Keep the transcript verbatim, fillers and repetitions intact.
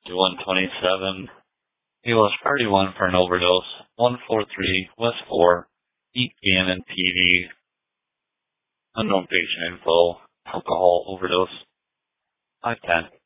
one twenty-seven. He was thirty-one for an overdose. one forty-three, West four, Eat Gannon T V. Unknown patient info. Alcohol overdose. five ten.